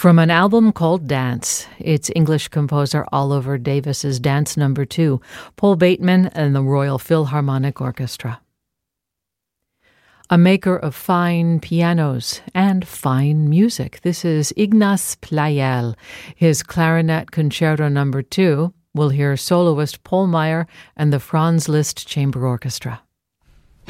From an album called Dance, it's English composer Oliver Davis's Dance No. 2, Paul Bateman and the Royal Philharmonic Orchestra. A maker of fine pianos and fine music, this is Ignaz Pleyel. His Clarinet Concerto No. 2, we'll hear soloist Paul Meyer and the Franz Liszt Chamber Orchestra.